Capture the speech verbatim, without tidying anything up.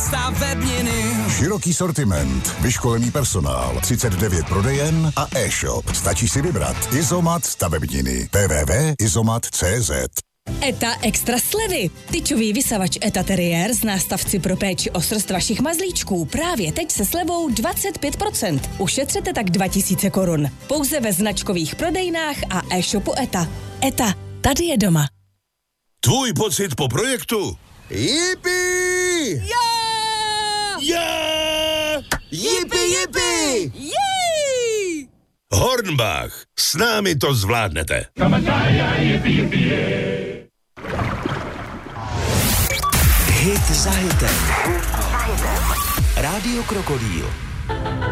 stavebniny. Široký sortiment, vyškolený personál, třicet devět prodejen a e-shop. Stačí si vybrat. Izomat stavebniny. w w w tečka izomat tečka cé zet. ETA extra slevy. Tyčový vysavač ETA Terrier z nástavci pro péči o srst vašich mazlíčků právě teď se slevou dvacet pět procent. Ušetřete tak dva tisíce korun. Pouze ve značkových prodejnách a e-shopu ETA. ETA, tady je doma. Tvůj pocit po projektu? Yippie! Já! Já! Yippie, yippie! Jej! Hornbach, s námi to zvládnete. Hit za hitem. Rádio Krokodýl.